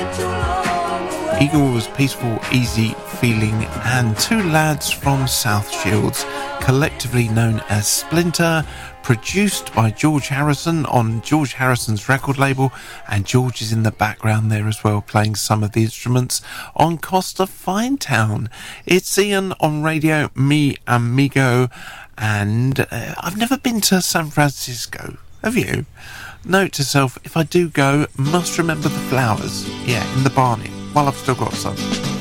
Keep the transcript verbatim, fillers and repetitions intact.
Eagles, Peaceful, Easy Feeling, and two lads from South Shields, collectively known as Splinter, produced by George Harrison on George Harrison's record label, and George is in the background there as well, playing some of the instruments on Costa Finetown. It's Ian on Radio Mi Amigo, and uh, I've never been to San Francisco. Have you? Note to self, if I do go, must remember the flowers. Yeah, in the Barney, while I've still got some.